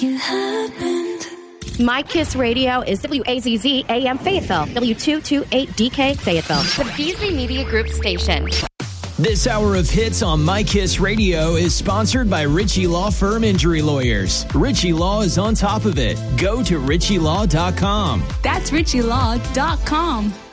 You happened. My Kiss Radio is WAZZ AM Fayetteville, W228DK Fayetteville, the Beasley Media Group station. This hour of hits on My Kiss Radio is sponsored by Ritchie Law Firm Injury Lawyers. Ritchie Law is on top of it. Go to ritchielaw.com. That's ritchielaw.com.